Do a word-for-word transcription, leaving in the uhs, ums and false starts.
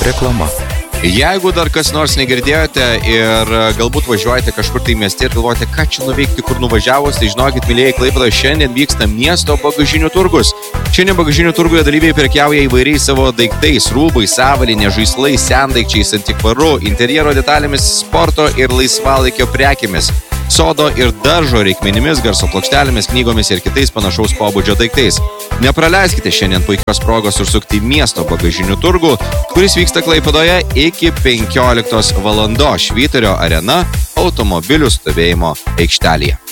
Reklama. Jeigu dar kas nors negirdėjote ir galbūt važiuojate kažkur tai mieste ir galvojate, ką čia nuveikti, kur nuvažiavus, tai žinokit, mylėjai Klaipėdoje, šiandien vyksta miesto bagažinių turgus. Šiandien bagažinių turguje dalyviai prekiauja įvairiais savo daiktais, rūbais, avalynė, žaislais, sendaikčiais, antikvaru, interjero detalėmis, sporto ir laisvalaikio prekėmis, sodo ir daržo reikmenimis, garso plokštelėmis, knygomis ir kitais panašaus pobūdžio daiktais. Nepraleiskite šiandien puikios progos užsukti į miesto bagažinių turgų, kuris vyksta Klaipėdoje iki penkioliktos valandos Švyturio arena automobilių stovėjimo aikštelėje.